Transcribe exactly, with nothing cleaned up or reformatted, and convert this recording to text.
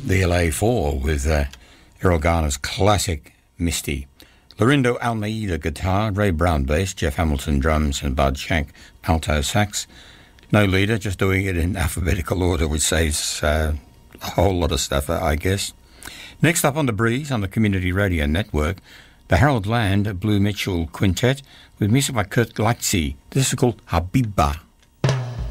the L A Four with uh, Errol Garner's classic Misty. Lorindo Almeida guitar, Ray Brown bass, Jeff Hamilton drums and Bud Shank alto sax. No leader, just doing it in alphabetical order, which saves uh, a whole lot of stuff, I guess. Next up on The Breeze on the Community Radio Network, the Harold Land Blue Mitchell Quintet with music by Kurt Gleitze. This is called Habiba.